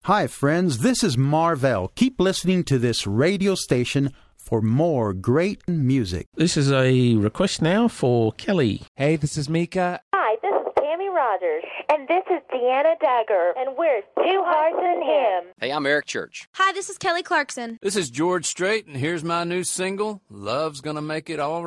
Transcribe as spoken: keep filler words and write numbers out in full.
Hi, friends. This is Marvell. Keep listening to this radio station for more great music. This is a request now for Kelly. Hey, this is Mika. Hi, this is Tammy Rogers. And this is Deanna Dagger. And we're Two Hearts in Him. Hey, I'm Eric Church. Hi, this is Kelly Clarkson. This is George Strait, and here's my new single, Love's Gonna Make It All